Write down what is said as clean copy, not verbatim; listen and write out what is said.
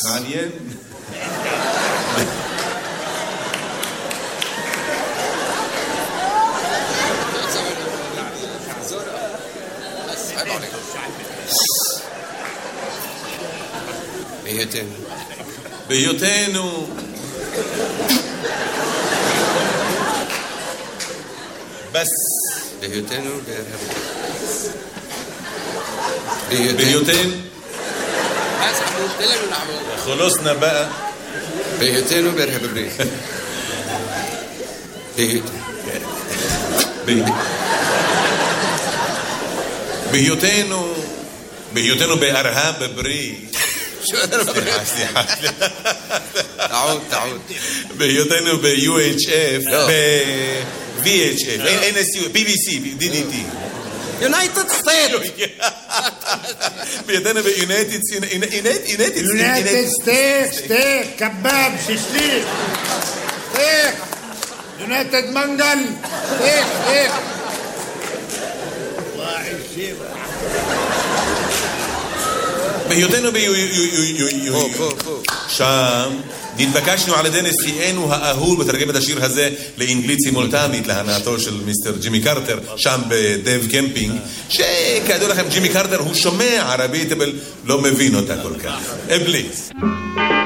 מעניין. בהיותנו בס בהיותנו خلصنا بقى בהיותנו בארהב הברית. בהיותנו בארהב הברית. סליחה. تعود בהיותנו ב-UHF, ב-VHF, NSU, BBC, DDT. United States. בהיותנו ב-United ستيك كباب شيشليك ستيك يونايتد منجل ستيك בהיותנו שם נתבקשנו על ידי נשיאנו האהוב בתרגם את השיר הזה לאנגלית סימולטנית להנאתו של מיסטר ג'ימי קרטר שם בדב קמפינג, שכידוע לכם ג'ימי קרטר הוא שומע ערבית אבל לא מבין אותה כל כך. אבליס